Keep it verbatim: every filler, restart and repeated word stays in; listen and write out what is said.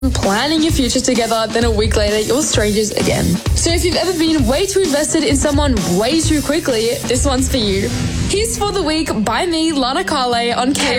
planning your future together, then a week later, you're strangers again. So if you've ever been way too invested in someone way too quickly, this one's for you. Here's For the Week by me, Lana Carle, on K